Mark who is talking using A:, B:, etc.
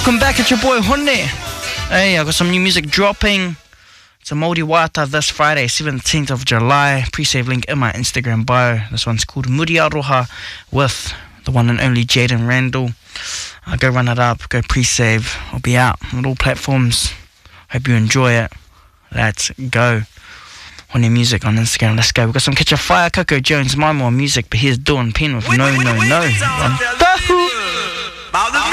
A: Welcome back, it's your boy Hone. Hey, I got some new music dropping. It's a Māori Wata this Friday, 17th of July. Pre-save link in my Instagram bio. This one's called Muri Aroha with the one and only Jaden Randall. Go run it up, go pre-save. I'll be out on all platforms. Hope you enjoy it. Let's go. Hone Music on Instagram, let's go. We've got some Catch a Fire, Coco Jones, my more music, but here's Dawn Penn with No.